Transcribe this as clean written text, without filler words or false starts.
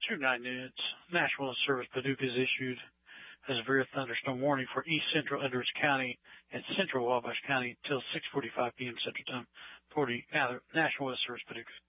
2 9 News. National Weather Service Paducah has issued a severe thunderstorm warning for east central Edwards County and central Wabash County until 6:45 p.m. Central Time. National Weather Service Paducah.